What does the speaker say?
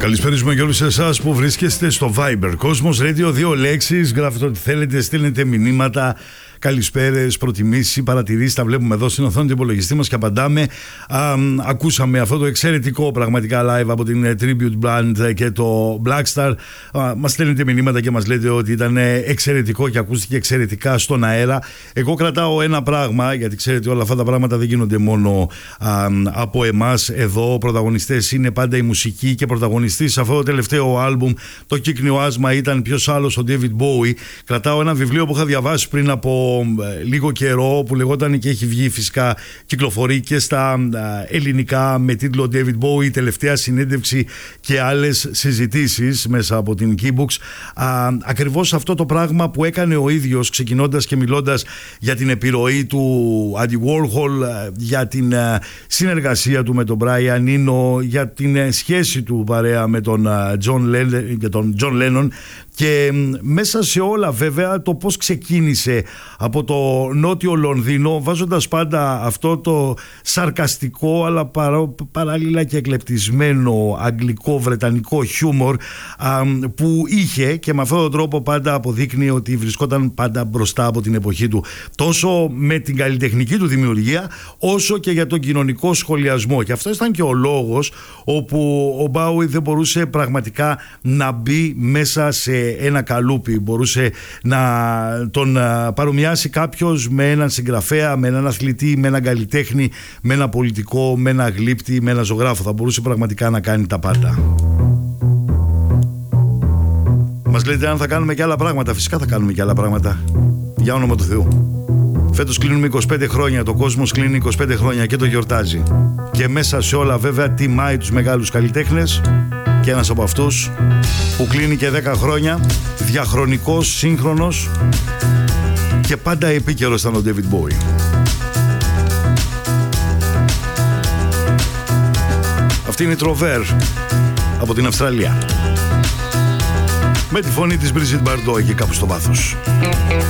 Καλησπέριζουμε και όλους εσάς που βρίσκεστε στο Viber. Κόσμος Radio, 2 λέξεις. Γράφετε ό,τι θέλετε, στέλνετε μηνύματα, καλησπέρες, προτιμήσεις, παρατηρήσεις. Τα βλέπουμε εδώ στην οθόνη του υπολογιστή μας και απαντάμε. Ακούσαμε αυτό το εξαιρετικό πραγματικά live από την Tribute Band και το Blackstar. Μας στέλνετε μηνύματα και μας λέτε ότι ήταν εξαιρετικό και ακούστηκε εξαιρετικά στον αέρα. Εγώ κρατάω ένα πράγμα, γιατί ξέρετε όλα αυτά τα πράγματα δεν γίνονται μόνο από εμάς. Εδώ πρωταγωνιστές είναι πάντα η μουσική και πρωταγωνιστής σε αυτό το τελευταίο άλμπουμ, το Κύκνιο Άσμα, ήταν ποιος άλλος, ο David Bowie. Κρατάω ένα βιβλίο που είχα διαβάσει πριν από λίγο καιρό, που λεγόταν και έχει βγει φυσικά, κυκλοφορεί και στα ελληνικά με τίτλο David Bowie, η τελευταία συνέντευξη και άλλες συζητήσεις μέσα από την Keybooks. Ακριβώς αυτό το πράγμα που έκανε ο ίδιος, ξεκινώντας και μιλώντας για την επιρροή του Andy Warhol, για την συνεργασία του με τον Brian Eno, για την σχέση του παρέα με τον John Lennon, και μέσα σε όλα βέβαια το πώς ξεκίνησε από το νότιο Λονδίνο, βάζοντας πάντα αυτό το σαρκαστικό αλλά παράλληλα και εκλεπτισμένο αγγλικό βρετανικό χιούμορ που είχε, και με αυτόν τον τρόπο πάντα αποδείκνει ότι βρισκόταν πάντα μπροστά από την εποχή του, τόσο με την καλλιτεχνική του δημιουργία όσο και για τον κοινωνικό σχολιασμό. Και αυτό ήταν και ο λόγος όπου ο Bowie δεν μπορούσε πραγματικά να μπει μέσα σε ένα καλούπι. Μπορούσε να τον παρομοιάσει κάποιος με έναν συγγραφέα, με έναν αθλητή, με έναν καλλιτέχνη, με ένα πολιτικό, με ένα γλύπτη, με ένα ζωγράφο. Θα μπορούσε πραγματικά να κάνει τα πάντα. Μας λέτε αν θα κάνουμε και άλλα πράγματα. Φυσικά θα κάνουμε και άλλα πράγματα, για όνομα του Θεού. Φέτος κλείνουμε 25 χρόνια, το κόσμος κλείνει 25 χρόνια και το γιορτάζει. Και μέσα σε όλα βέβαια τιμάει τους μεγάλους καλλιτέχνες, και ένας από αυτούς που κλείνει και 10 χρόνια, διαχρονικός, σύγχρονος και πάντα επίκαιρος ήταν ο David Bowie. Αυτή είναι η Τροβέρ από την Αυστραλία, με τη φωνή της Brigitte Bardot εκεί κάπου στο βάθος.